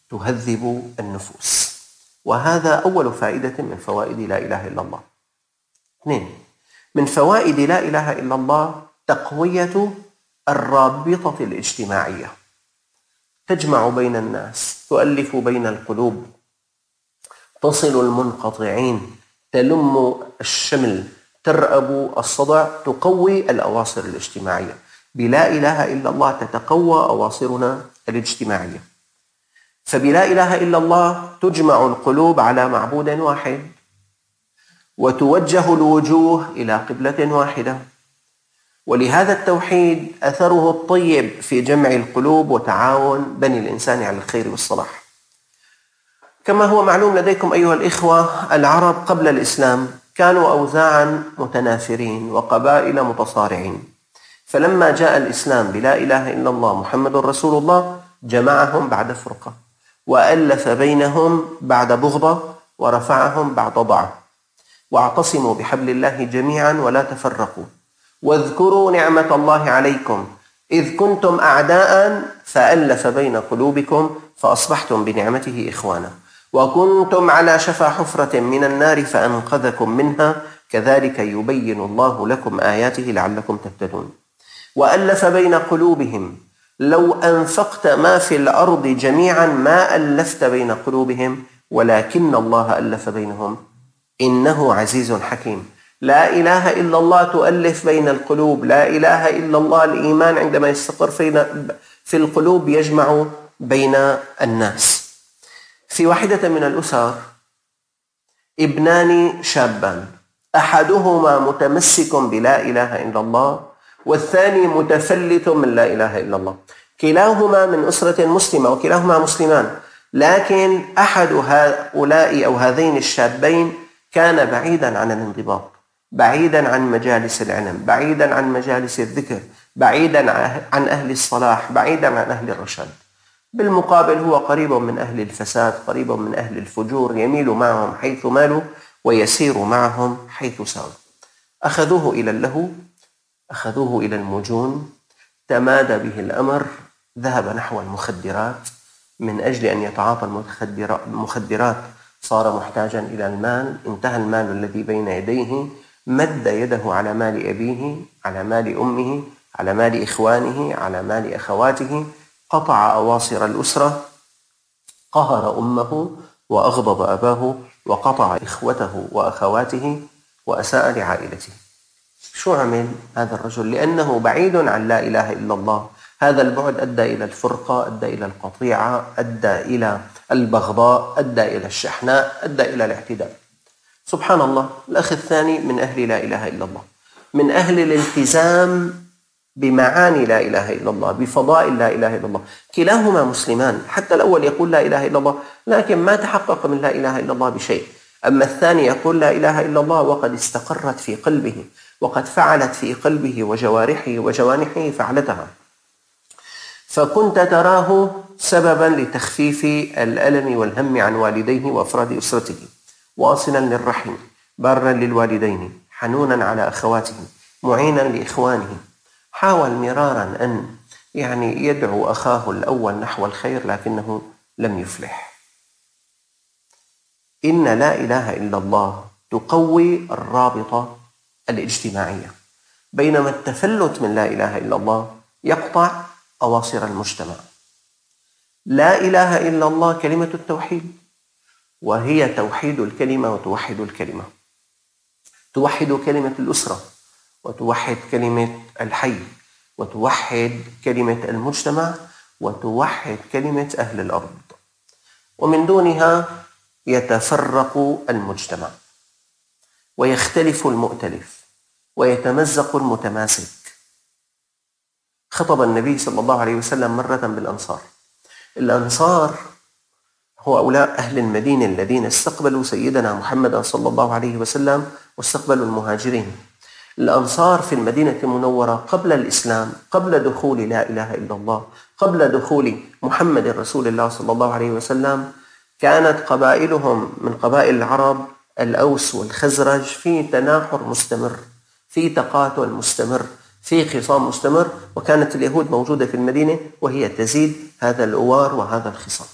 تهذب النفوس. وهذا أول فائدة من فوائد لا إله إلا الله. 2. من فوائد لا إله إلا الله تقوية الرابطة الاجتماعية، تجمع بين الناس، تؤلف بين القلوب، تصل المنقطعين، تلم الشمل، ترأب الصدع، تقوي الأواصر الاجتماعية. بلا إله إلا الله تتقوى أواصرنا الاجتماعية. فبلا إله إلا الله تجمع القلوب على معبود واحد، وتوجه الوجوه إلى قبلة واحدة. ولهذا التوحيد أثره الطيب في جمع القلوب وتعاون بني الإنسان على الخير والصلاح. كما هو معلوم لديكم أيها الإخوة، العرب قبل الإسلام كانوا أوزاعا متنافرين وقبائل متصارعين، فلما جاء الإسلام بلا إله إلا الله محمد رسول الله جمعهم بعد فرقة، وألف بينهم بعد بغضة، ورفعهم بعد ضعف. واعتصموا بحبل الله جميعا ولا تفرقوا، واذكروا نعمة الله عليكم إذ كنتم أعداء فألف بين قلوبكم فأصبحتم بنعمته إخوانا، وكنتم على شفا حفرة من النار فأنقذكم منها، كذلك يبين الله لكم آياته لعلكم تهتدون. وألف بين قلوبهم، لو أنفقت ما في الأرض جميعا ما ألفت بين قلوبهم ولكن الله ألف بينهم إنه عزيز حكيم. لا إله إلا الله تؤلف بين القلوب، لا إله إلا الله الإيمان عندما يستقر في القلوب يجمع بين الناس. في واحدة من الأسر ابنان شابان، أحدهما متمسك بلا إله إلا الله، والثاني متفلت من لا إله إلا الله. كلاهما من أسرة مسلمة وكلاهما مسلمان، لكن أحد هؤلاء أو هذين الشابين كان بعيدا عن الانضباط، بعيدا عن مجالس العلم، بعيدا عن مجالس الذكر، بعيدا عن أهل الصلاح، بعيدا عن أهل الرشاد. بالمقابل هو قريب من أهل الفساد، قريب من أهل الفجور، يميل معهم حيث مالوا ويسير معهم حيث ساروا. أخذوه إلى اللهو، أخذوه إلى المجون، تمادى به الأمر، ذهب نحو المخدرات. من أجل أن يتعاطى المخدرات صار محتاجا إلى المال، انتهى المال الذي بين يديه، مد يده على مال أبيه، على مال أمه، على مال إخوانه، على مال أخواته، قطع أواصر الأسرة، قهر أمه وأغضب أباه، وقطع إخوته وأخواته، وأساء لعائلته. شو عمل هذا الرجل؟ لأنه بعيد عن لا إله إلا الله. هذا البعد أدى إلى الفرقة، أدى إلى القطيعة، أدى إلى البغضاء، أدى إلى الشحناء، أدى إلى الاعتداء. سبحان الله، الأخ الثاني من أهل لا إله إلا الله، من أهل الالتزام بمعاني لا إله إلا الله، بفضائل لا إله إلا الله. كلاهما مسلمان، حتى الأول يقول لا إله إلا الله لكن ما تحقق من لا إله إلا الله بشيء، أما الثاني يقول لا إله إلا الله وقد استقرت في قلبه، وقد فعلت في قلبه وجوارحه وجوانحه فعلتها. فكنت تراه سببا لتخفيف الألم والهم عن والديه وأفراد أسرته، واصلا للرحم، بارا للوالدين، حنونا على أخواته، معينا لإخوانه. حاول مرارا أن يدعو أخاه الأول نحو الخير لكنه لم يفلح. إن لا إله إلا الله تقوي الرابطة الاجتماعية، بينما التفلت من لا إله إلا الله يقطع أواصر المجتمع. لا إله إلا الله كلمة التوحيد، وهي توحيد الكلمة وتوحد الكلمة، توحد كلمة الأسرة، وتوحد كلمة الحي، وتوحد كلمة المجتمع، وتوحد كلمة أهل الأرض. ومن دونها يتفرق المجتمع، ويختلف المؤتلف، ويتمزق المتماسك. خطب النبي صلى الله عليه وسلم مرة بالأنصار. الأنصار هو أولاء أهل المدينة الذين استقبلوا سيدنا محمد صلى الله عليه وسلم واستقبلوا المهاجرين. الأنصار في المدينة المنورة قبل الإسلام، قبل دخول لا إله إلا الله، قبل دخول محمد رسول الله صلى الله عليه وسلم، كانت قبائلهم من قبائل العرب الأوس والخزرج في تناحر مستمر، في تقاتل مستمر، في خصام مستمر، وكانت اليهود موجودة في المدينة وهي تزيد هذا الأوار وهذا الخصام.